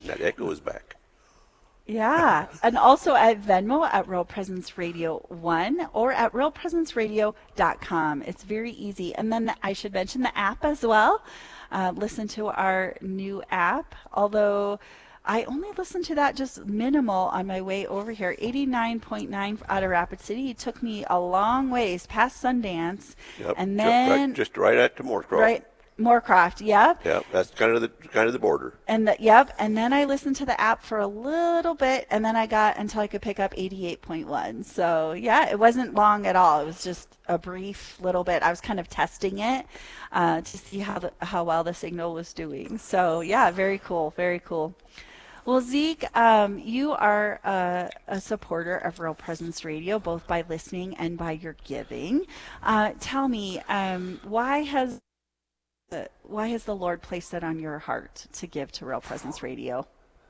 That echo is back. Yeah, and also at Venmo at Real Presence Radio 1 or at realpresenceradio.com. It's very easy. And then I should mention the app as well. Listen to our new app, although I only listened to that just minimal on my way over here. 89.9 out of Rapid City. It took me a long ways past Sundance. Yep, And then just right at the Moorcroft. right, Moorcroft, yep. Yep, that's kind of the border. And yep, and then I listened to the app for a little bit, and then I got until I could pick up 88.1. So yeah, it wasn't long at all. It was just a brief little bit. I was kind of testing it to see how well the signal was doing. So yeah, very cool, very cool. Well, Zeke, you are a supporter of Real Presence Radio, both by listening and by your giving. Tell me, why has the Lord placed that on your heart to give to Real Presence Radio?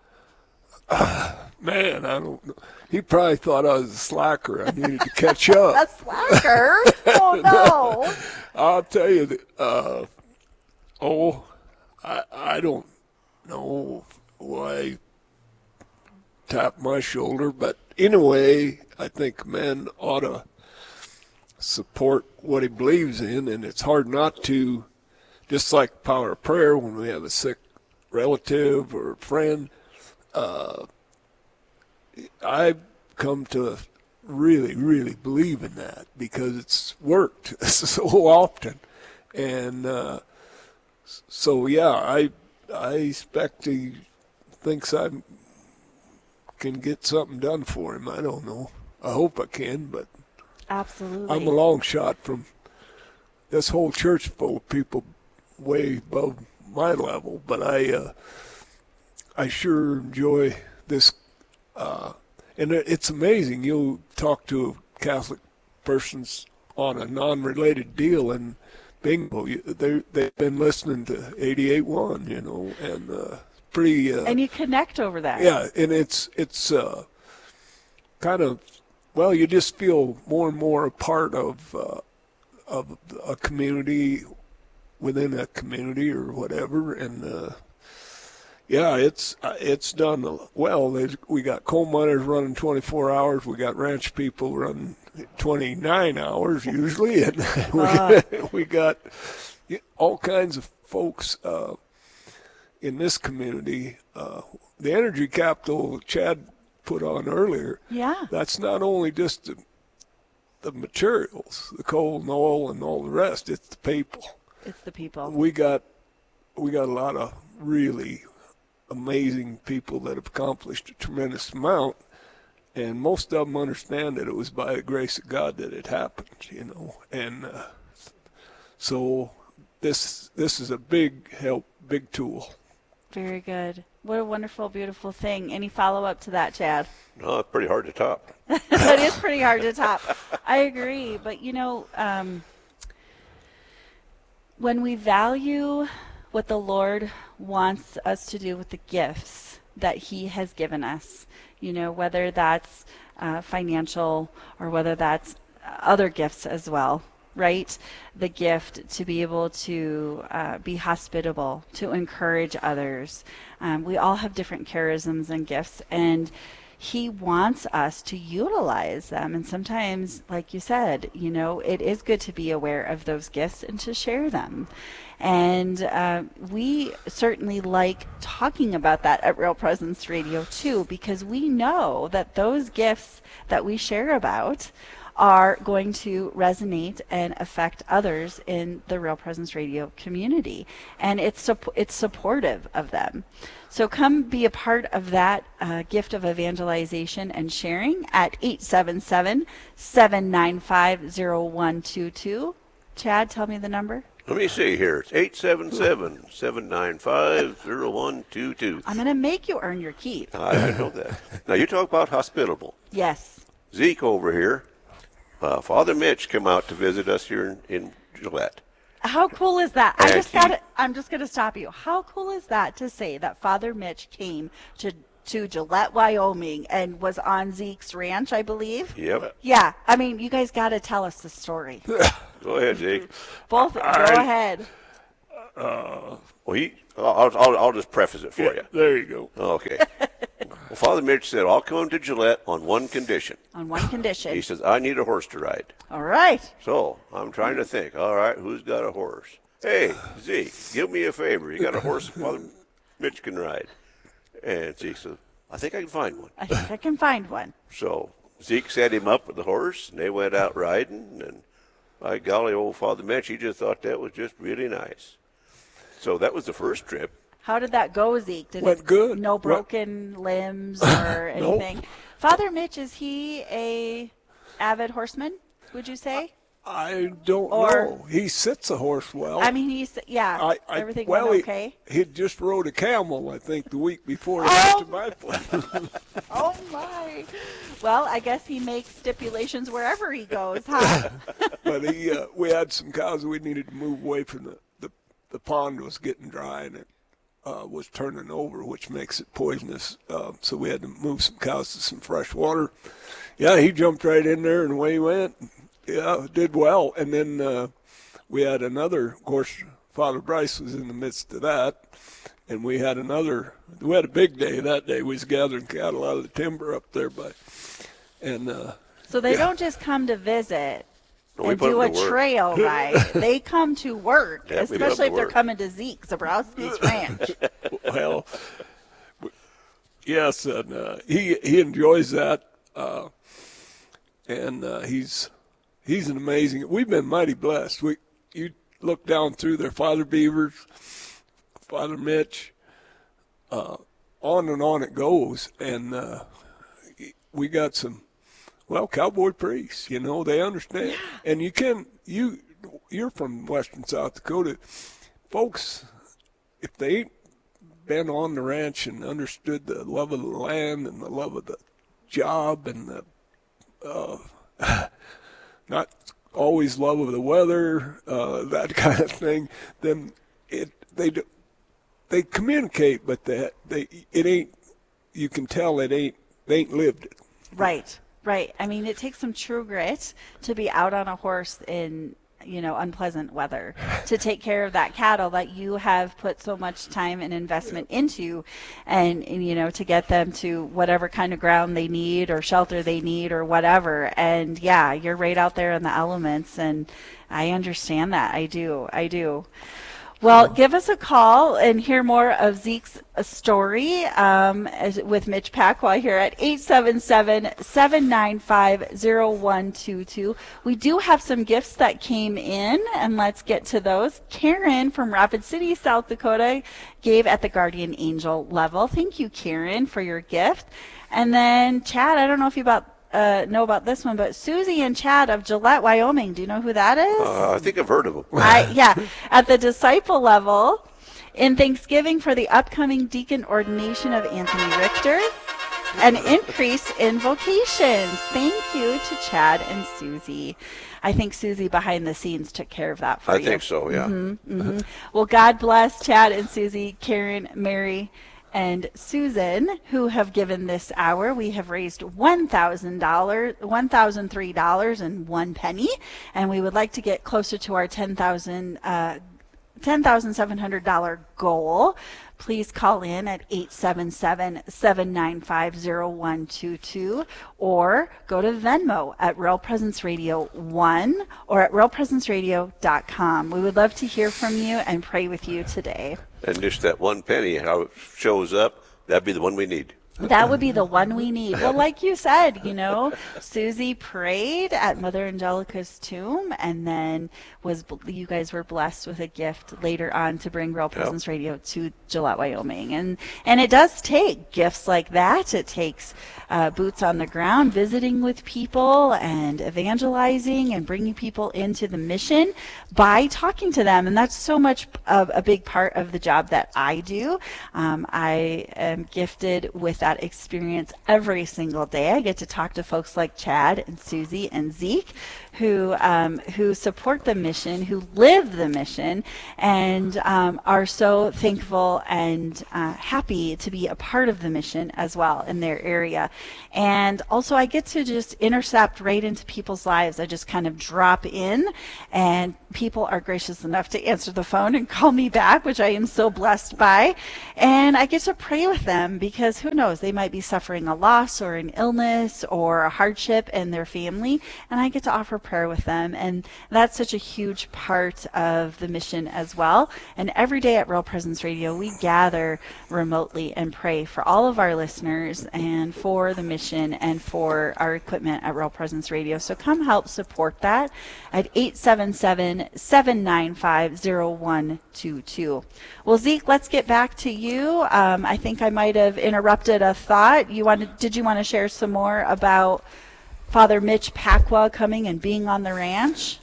Man, I don't know. He probably thought I was a slacker. I needed to catch up. A slacker? Oh, no. I'll tell you, I don't know why tapped my shoulder, but anyway, I think men ought to support what he believes in, and it's hard not to. Just like the power of prayer when we have a sick relative or friend, I've come to really, really believe in that because it's worked so often. And so, yeah, I expect he thinks I can get something done for him. I don't know. I hope I can, but absolutely, I'm a long shot from this whole church full of people way above my level, but I sure enjoy this, and it's amazing. You'll talk to Catholic persons on a non-related deal, and bingo, they've been listening to 88.1, you know, and pretty. And you connect over that. Yeah, and it's kind of, well, you just feel more and more a part of a community within a community or whatever, and yeah, it's done well. We got coal miners running 24 hours. We got ranch people running 29 hours usually, and we got all kinds of folks in this community. The energy capital Chad put on earlier. Yeah, that's not only just the materials, the coal and oil and all the rest. It's the people. It's the people. We got a lot of really amazing people that have accomplished a tremendous amount, and most of them understand that it was by the grace of God that it happened, you know. And so this is a big help, big tool. Very good. What a wonderful, beautiful thing. Any follow-up to that, Chad? No, it's pretty hard to top. That is pretty hard to top. I agree, but you know, when we value what the Lord wants us to do with the gifts that he has given us, you know, whether that's financial or whether that's other gifts as well, right? The gift to be able to be hospitable, to encourage others. We all have different charisms and gifts, and he wants us to utilize them. And sometimes, like you said, you know, it is good to be aware of those gifts and to share them. And we certainly like talking about that at Real Presence Radio too, because we know that those gifts that we share about are going to resonate and affect others in the Real Presence Radio community. And it's supportive of them. So come be a part of that gift of evangelization and sharing at 877-795-0122. Chad, tell me the number. Let me see here. It's 877-795-0122. I'm going to make you earn your keep. I know that. Now, you talk about hospitable. Yes. Zeke over here, Father Mitch came out to visit us here in Gillette. How cool is that? I'm just going to stop you. How cool is that to say that Father Mitch came to Gillette, Wyoming, and was on Zeke's ranch, I believe? Yep. Yeah. I mean, you guys got to tell us the story. Go ahead, Zeke. Both. Go ahead. Well, he I'll just preface it for you. There you go. Okay. Well, Father Mitch said, I'll come to Gillette on one condition. On one condition. He says, I need a horse to ride. All right. So I'm trying to think, all right, who's got a horse? Hey, Zeke, give me a favor. You got a horse Father Mitch can ride? And Zeke said, I think I can find one. I think I can find one. So Zeke set him up with the horse, and they went out riding. And by golly, old Father Mitch, he just thought that was just really nice. So that was the first trip. How did that go, Zeke? Went good. No broken limbs or anything? Nope. Father Mitch, is he a avid horseman, would you say? I don't Or- know. He sits a horse well. I mean, everything went okay? He just rode a camel, I think, the week before he Oh! got to my place. Oh, my. Well, I guess he makes stipulations wherever he goes, huh? But we had some cows we needed to move away from the pond was getting dry and it was turning over, which makes it poisonous. So we had to move some cows to some fresh water. Yeah, he jumped right in there and away he went. Yeah, did well. And then we had another, of course, Father Bryce was in the midst of that. And we had a big day that day. We was gathering cattle out of the timber up there So they don't just come to visit No, we and put do a them to work. trail ride. They come to work, Yeah, we put them especially to if they're work. coming to Zeke Zabrowski's ranch. Well, yes, and he enjoys that, and he's an amazing. We've been mighty blessed. You look down through there, Father Beavers, Father Mitch, on and on it goes, and we got some cowboy priests. They understand, and you're from Western South Dakota, folks. If they ain't been on the ranch and understood the love of the land and the love of the job and the not always love of the weather, that kind of thing, then they communicate, but it ain't. You can tell they ain't lived it. Right. I mean, it takes some true grit to be out on a horse in unpleasant weather to take care of that cattle that you have put so much time and investment into, and to get them to whatever kind of ground they need or shelter they need or whatever. And yeah, you're right out there in the elements, and I understand that. I do. Well, give us a call and hear more of Zeke's story with Mitch Pacwa here at 877-795-0122. We do have some gifts that came in, and let's get to those. Karen from Rapid City, South Dakota, gave at the Guardian Angel level. Thank you, Karen, for your gift. And then Chad, I don't know if you know about this one, but Susie and Chad of Gillette, Wyoming. Do you know who that is? I think I've heard of them. At the disciple level, in Thanksgiving for the upcoming deacon ordination of Anthony Richter, an increase in vocations. Thank you to Chad and Susie. I think Susie behind the scenes took care of that for you. I think so, yeah. Well, God bless Chad and Susie, Karen, Mary, and Susan, who have given this hour. We have raised $1,003.01, and we would like to get closer to our $10,700 goal. Please call in at 877-795-0122 or go to Venmo at Real Presence Radio 1 or at realpresenceradio.com. We would love to hear from you and pray with you today. And just that one penny, how it shows up, that'd be the one we need. That would be the one we need. Well, like you said, Susie prayed at Mother Angelica's tomb, and then you guys were blessed with a gift later on to bring Real Presence Radio to Gillette, Wyoming. And it does take gifts like that. It takes boots on the ground, visiting with people and evangelizing and bringing people into the mission by talking to them. And that's so much of a big part of the job that I do. I am gifted with that experience every single day. I get to talk to folks like Chad and Susie and Zeke, who support the mission, who live the mission, and are so thankful and happy to be a part of the mission as well in their area. And also, I get to just intercept right into people's lives. I just kind of drop in, and people are gracious enough to answer the phone and call me back, which I am so blessed by. And I get to pray with them because who knows, they might be suffering a loss or an illness or a hardship in their family, and I get to offer prayer with them. And that's such a huge part of the mission as well. And every day at Real Presence Radio, we gather remotely and pray for all of our listeners and for the mission and for our equipment at Real Presence Radio. So come help support that at 877-795-0122. Well, Zeke, let's get back to you. I think I might have interrupted a thought. Did you want to share some more about Father Mitch Pacwa coming and being on the ranch?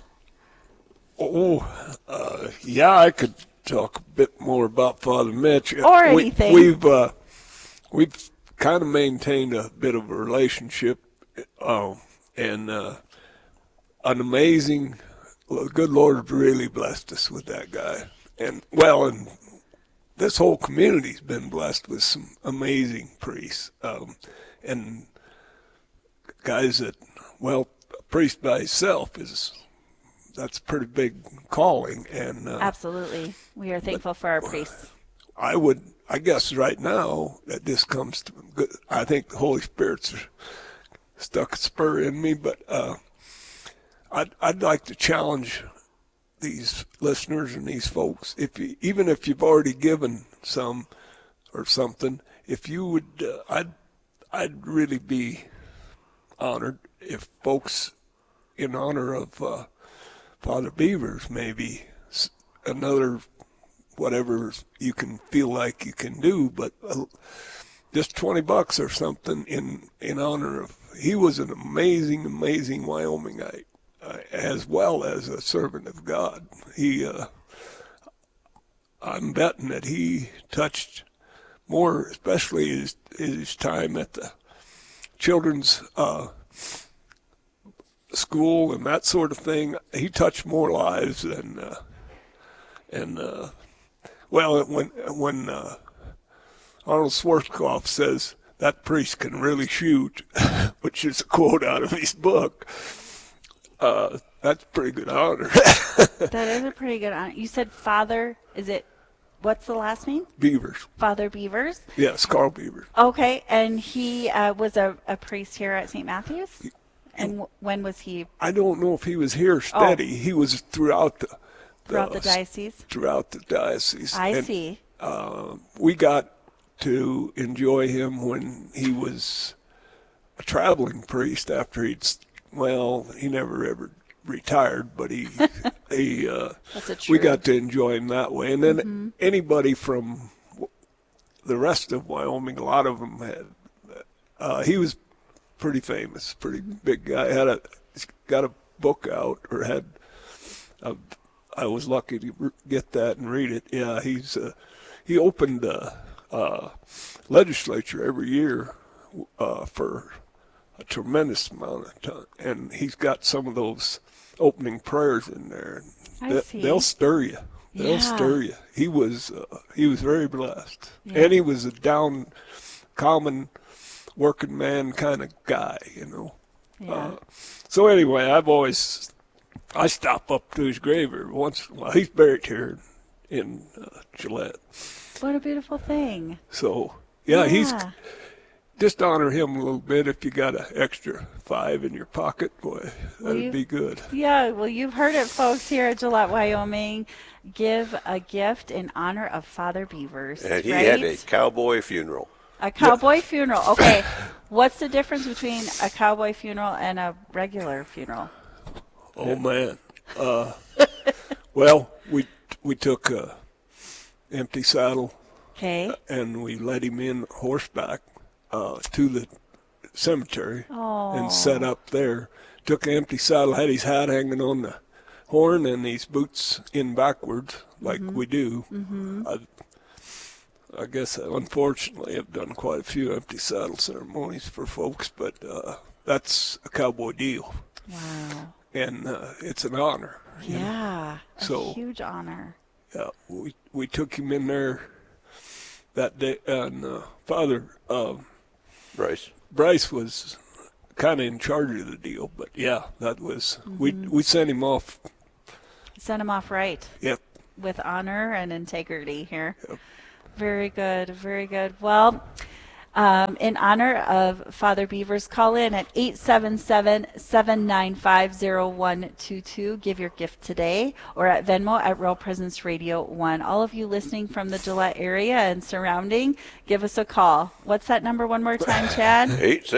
Yeah, I could talk a bit more about Father Mitch. Or anything. We've kind of maintained a bit of a relationship, and an amazing, the good Lord really blessed us with that guy. And this whole community's been blessed with some amazing priests, and guys that, a priest by himself that's a pretty big calling. And absolutely, we are thankful for our priests. I guess right now that this comes to good, I think the Holy Spirit's stuck a spur in me, but I'd like to challenge these listeners and these folks, even if you've already given some or something, if you would, I'd really be honored if folks, in honor of Father Beavers, maybe another whatever you can feel like you can do, but just $20 or something in honor of, he was an amazing Wyomingite, as well as a servant of God. I'm betting that he touched more, especially his time at the children's school and that sort of thing. He touched more lives than when Arnold Schwarzkopf says that priest can really shoot, which is a quote out of his book, that's a pretty good honor. That is a pretty good honor. You said Father, what's the last name? Beavers. Father Beavers? Yes, Carl Beavers. Okay, and he was a priest here at St. Matthew's? And when was he? I don't know if he was here steady. He was throughout the diocese? Throughout the diocese. I see. We got to enjoy him when he was a traveling priest after he never ever retired, but he we got to enjoy him that way. And then anybody from the rest of Wyoming, a lot of them had, he was pretty famous, pretty big guy. He's got a book out, or had, I was lucky to get that and read it. Yeah, he opened legislature every year for a tremendous amount of time, and he's got some of those opening prayers in there. They'll stir you. They'll stir you. He was very blessed, and he was a common working man kind of guy, Yeah. So anyway, I stop up to his grave every once in a while. He's buried here in Gillette. What a beautiful thing. So, he's just honor him a little bit. If you got an extra $5 in your pocket, boy, that'd be good. Yeah, well, you've heard it, folks, here at Gillette, Wyoming. Give a gift in honor of Father Beavers. And he had a cowboy funeral. A cowboy funeral. Okay. What's the difference between a cowboy funeral and a regular funeral? Oh, man. Well, we took a empty saddle. Okay. And we let him in horseback to the cemetery and set up there. Took an empty saddle, had his hat hanging on the horn and his boots in backwards like we do. I guess, unfortunately, I've done quite a few empty saddle ceremonies for folks, but that's a cowboy deal. Wow. and it's an honor. Yeah, So, a huge honor. Yeah, we took him in there that day, and Father Bryce was kind of in charge of the deal, but yeah, that was we sent him off. Sent him off right. Yep. With honor and integrity here. Yep. Very good, very good. Well, in honor of Father Beaver's, call in at 877-795-0122. Give your gift today, or at Venmo at Real Presence Radio 1. All of you listening from the Gillette area and surrounding, give us a call. What's that number one more time, Chad?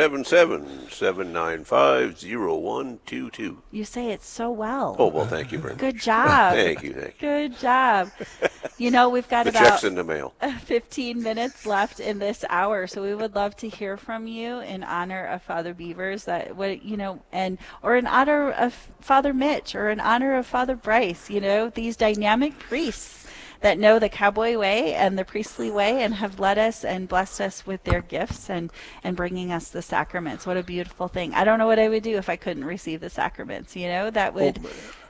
877-795-0122. You say it so well. Oh, well, thank you very much. Good job. Thank you. Good job. You know, we've got the about check's in the mail. 15 minutes left in this hour, so we would love to hear from you in honor of Father Beavers, or in honor of Father Mitch, or in honor of Father Bryce. These dynamic priests that know the cowboy way and the priestly way and have led us and blessed us with their gifts and bringing us the sacraments. What a beautiful thing. I don't know what I would do if I couldn't receive the sacraments. That would,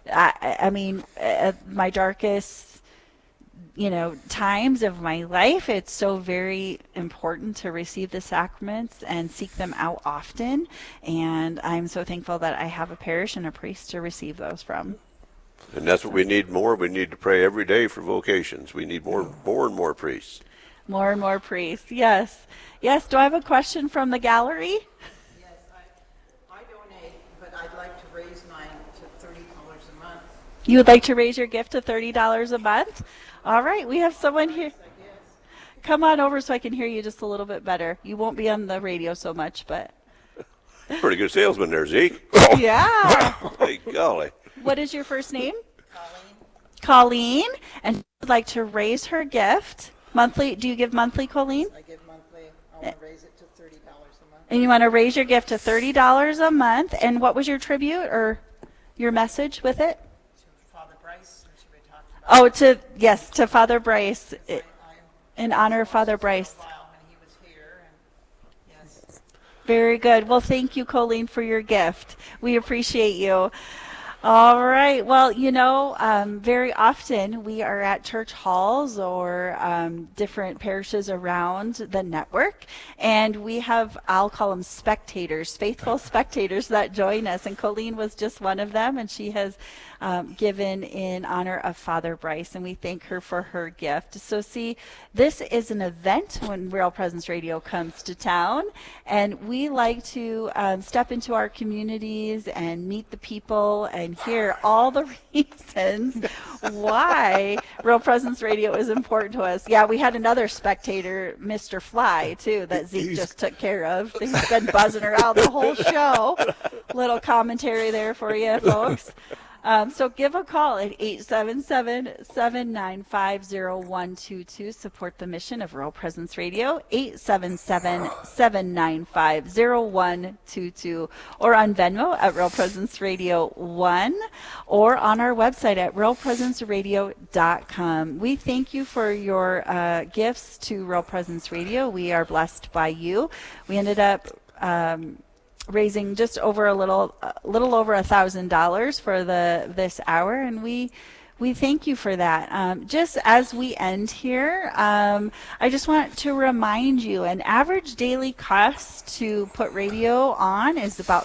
my darkest, times of my life, it's so very important to receive the sacraments and seek them out often. And I'm so thankful that I have a parish and a priest to receive those from. And that's what we need more. We need to pray every day for vocations. We need more and more priests. More and more priests, yes. Yes, do I have a question from the gallery? Yes, I donate, but I'd like to raise mine to $30 a month. You would like to raise your gift to $30 a month? All right, we have someone here. Come on over so I can hear you just a little bit better. You won't be on the radio so much, but... Pretty good salesman there, Zeke. Yeah. Hey, golly. What is your first name? Colleen. Colleen. And she would like to raise her gift. Monthly? Do you give monthly, Colleen? I give monthly. I want to raise it to $30 a month. And you want to raise your gift to $30 a month. And what was your tribute or your message with it? To Father Bryce, or should we talk about to Father Bryce. In honor of Father Bryce. when he was here, and yes. Very good. Well, thank you, Colleen, for your gift. We appreciate you. All right. Well, very often we are at church halls or different parishes around the network, and we have, I'll call them spectators, faithful spectators that join us. And Colleen was just one of them, and she has given in honor of Father Bryce, and we thank her for her gift. So see, this is an event when Real Presence Radio comes to town, and we like to step into our communities and meet the people and hear all the reasons why Real Presence Radio is important to us. Yeah, we had another spectator, Mr. Fly, too, that Zeke just took care of. He's been buzzing around the whole show. Little commentary there for you, folks. So give a call at 877-795-0122. Support the mission of Real Presence Radio, 877-795-0122, or on Venmo at Real Presence Radio 1, or on our website at realpresenceradio.com. We thank you for your gifts to Real Presence Radio. We are blessed by you. We ended up raising just over a little over $1,000 for this hour, and we thank you for that. Just as we end here, I just want to remind you, an average daily cost to put radio on is about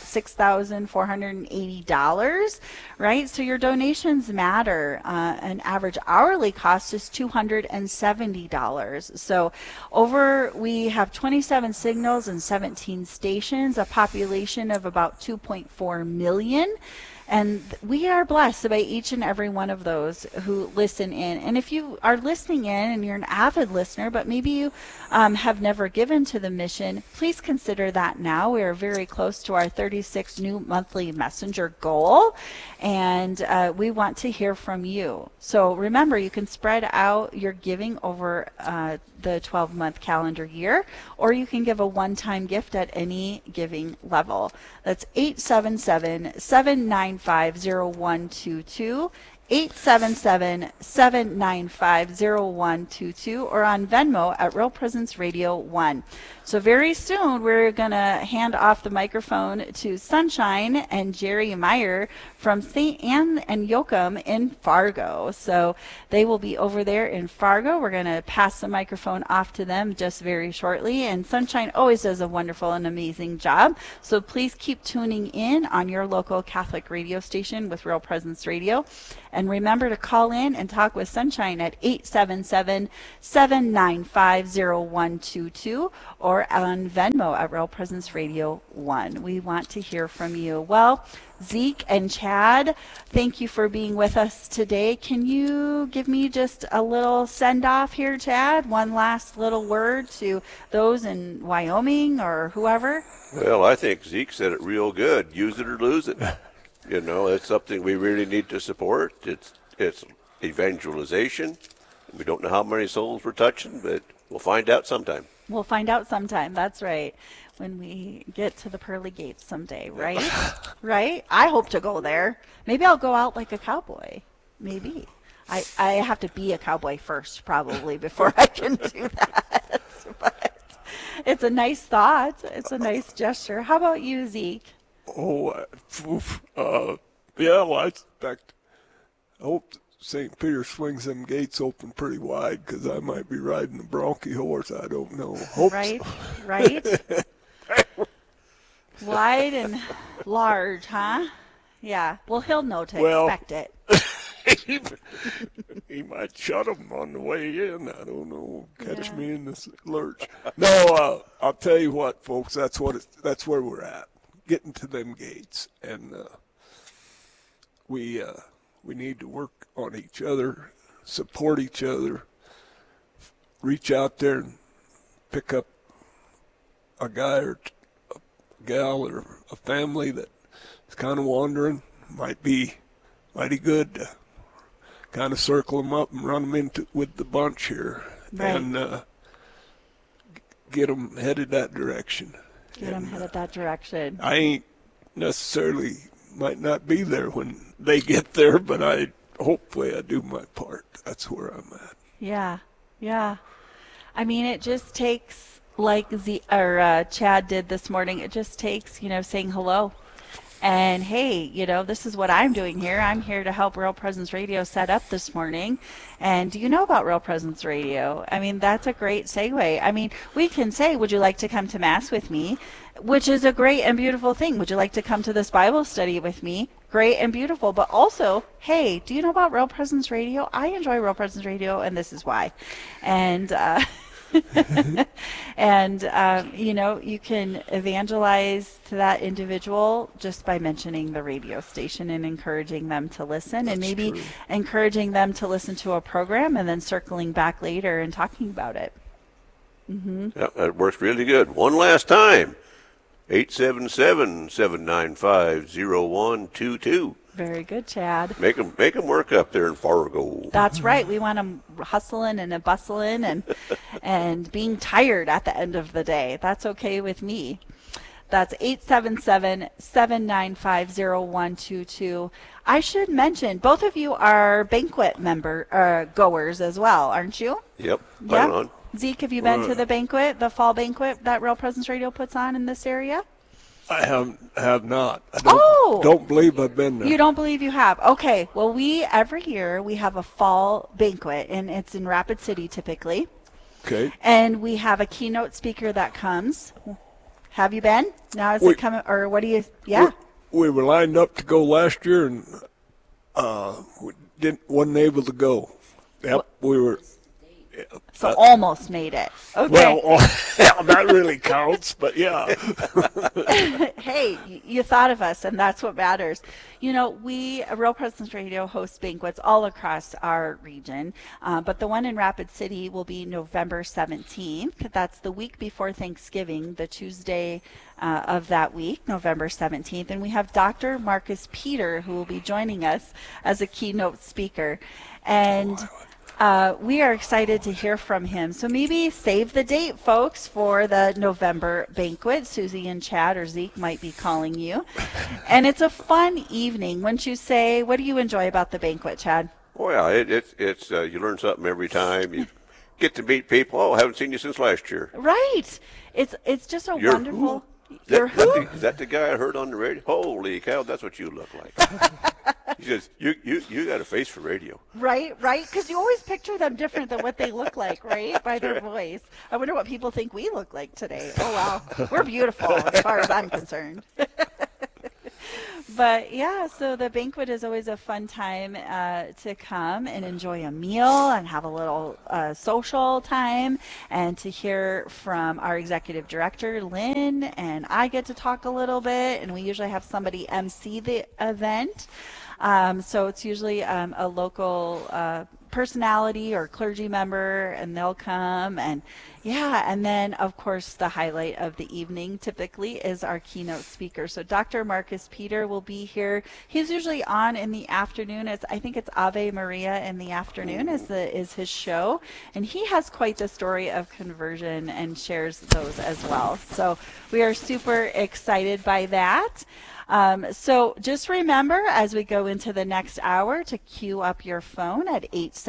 $6,480, right? So your donations matter. An average hourly cost is $270. So we have 27 signals and 17 stations, a population of about 2.4 million. And we are blessed by each and every one of those who listen in. And if you are listening in and you're an avid listener, but maybe you have never given to the mission, please consider that now. We are very close to our 36 new monthly messenger goal, and we want to hear from you. So remember, you can spread out your giving over the 12-month calendar year, or you can give a one-time gift at any giving level. That's 877-795-0122, 877-795-0122 or on Venmo at Real Presence Radio 1. So very soon we're going to hand off the microphone to Sunshine and Jerry Meyer from St. Anne and Yoakum in Fargo. So they will be over there in Fargo. We're going to pass the microphone off to them just very shortly. And Sunshine always does a wonderful and amazing job. So please keep tuning in on your local Catholic radio station with Real Presence Radio. And remember to call in and talk with Sunshine at 877-795-0122 or on Venmo at Real Presence Radio 1. We want to hear from you. Well, Zeke and Chad, thank you for being with us today. Can you give me just a little send-off here, Chad? One last little word to those in Wyoming or whoever? Well, I think Zeke said it real good. Use it or lose it. You know, it's something we really need to support. It's evangelization. We don't know how many souls we're touching, but we'll find out sometime. We'll find out sometime. That's right. When we get to the pearly gates someday, right? Right? I hope to go there. Maybe I'll go out like a cowboy. Maybe. I have to be a cowboy first, probably, before I can do that. But it's a nice thought. It's a nice gesture. How about you, Zeke? Yeah, well, I hope St. Peter swings them gates open pretty wide because I might be riding a bronchi horse. I don't know. Hope Right, so. right. Wide and large, huh? Yeah. Well, he'll know to expect it. He might shut them on the way in. I don't know. Catch me in this lurch. No, I'll tell you what, folks. That's where we're at. Getting to them gates, and we need to work on each other, support each other, reach out there and pick up a guy or a gal or a family that is kind of wandering. Might be mighty good to kind of circle them up and run them into with the bunch here, Right. and get them headed that direction. Get them headed that direction. I ain't necessarily might not be there when they get there, but hopefully I do my part. That's where I'm at. Yeah, yeah. I mean, it just takes, like Chad did this morning, it just takes, saying hello. And, hey, this is what I'm doing here. I'm here to help Real Presence Radio set up this morning. And do you know about Real Presence Radio? I mean, that's a great segue. I mean, we can say, would you like to come to Mass with me? Which is a great and beautiful thing. Would you like to come to this Bible study with me? Great and beautiful. But also, hey, do you know about Real Presence Radio? I enjoy Real Presence Radio, and this is why. And and you can evangelize to that individual just by mentioning the radio station and encouraging them to listen. And maybe true. encouraging them to listen to a program and then circling back later and talking about it. Yep, that works really good. One last time. 877-795-0122. Very good, Chad. Make them work up there in Fargo. That's right. We want them hustling and bustling and being tired at the end of the day. That's okay with me. That's 877-795-0122. I should mention, both of you are banquet goers as well, aren't you? Yep, Yeah. right on. Zeke, have you been to the banquet, the fall banquet that Real Presence Radio puts on in this area? I have not. I don't believe I've been there. You don't believe you have? Okay. Well, every year we have a fall banquet, and it's in Rapid City typically. Okay. And we have a keynote speaker that comes. Have you been? Now is it coming, or what do you? Yeah. We were lined up to go last year, and wasn't able to go. Yep, we were. So almost made it. Okay. Well, that really counts, but yeah. Hey, you thought of us, and that's what matters. Real Presence Radio hosts banquets all across our region, but the one in Rapid City will be November 17th. That's the week before Thanksgiving, the Tuesday of that week, November 17th. And we have Dr. Marcus Peter, who will be joining us as a keynote speaker. And we are excited to hear from him. So maybe save the date, folks, for the November banquet. Susie and Chad or Zeke might be calling you. And it's a fun evening. Wouldn't you say? What do you enjoy about the banquet, Chad? Oh yeah, it's you learn something every time. You get to meet people. Oh, I haven't seen you since last year. Right. It's just a You're wonderful. who? You're who? Is that the guy I heard on the radio? Holy cow, that's what you look like. He says, you got a face for radio. Right. Because you always picture them different than what they look like, right? By their voice. I wonder what people think we look like today. Oh, wow. We're beautiful as far as I'm concerned. But yeah, so the banquet is always a fun time to come and enjoy a meal and have a little social time, and to hear from our executive director, Lynn, and I get to talk a little bit, and we usually have somebody MC the event. So it's usually a local personality or clergy member, and they'll come, and then of course the highlight of the evening typically is our keynote speaker. So Dr. Marcus Peter will be here. He's usually on in the afternoon. I think it's Ave Maria in the afternoon is his show, and he has quite the story of conversion and shares those as well. So we are super excited by that. So just remember, as we go into the next hour, to queue up your phone at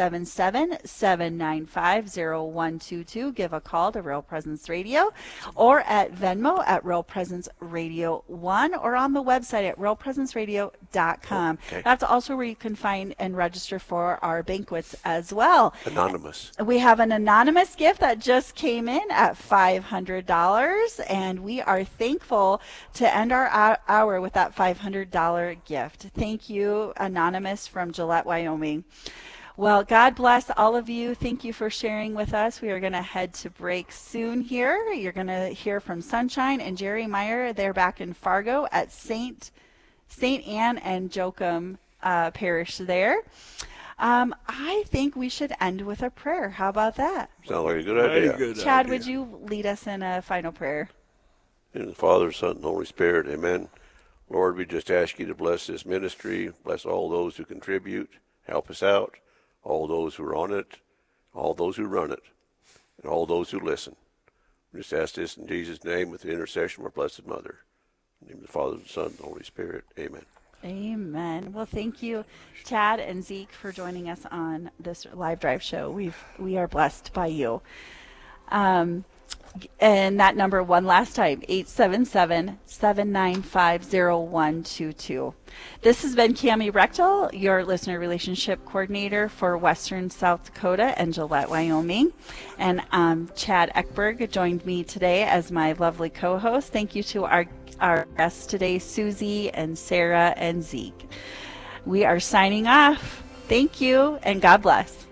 877-795-0122. Give a call to Real Presence Radio, or at Venmo at Real Presence Radio 1, or on the website at realpresenceradio.com. Okay. That's also where you can find and register for our banquets as well. Anonymous. We have an anonymous gift that just came in at $500, and we are thankful to end our hour with that $500 gift. Thank you, Anonymous from Gillette, Wyoming. Well, God bless all of you. Thank you for sharing with us. We are going to head to break soon here. You're going to hear from Sunshine and Jerry Meyer. They're back in Fargo at St. Anne and Joachim Parish there. I think we should end with a prayer. How about that? Sounds like a good idea. Good Chad, idea. would you lead us in a final prayer? In the Father, Son, and Holy Spirit, amen. Lord, we just ask you to bless this ministry, bless all those who contribute, help us out, all those who are on it, all those who run it, and all those who listen. We just ask this in Jesus' name with the intercession of our Blessed Mother. In the name of the Father, the Son, and the Holy Spirit, amen. Amen. Well, thank you, Chad and Zeke, for joining us on this live drive show. We are blessed by you. And that number one last time, 877-795-0122. This has been Cami Rechtel, your listener relationship coordinator for Western South Dakota and Gillette, Wyoming. And Chad Eckberg joined me today as my lovely co-host. Thank you to our guests today, Susie and Sarah and Zeke. We are signing off. Thank you, and God bless.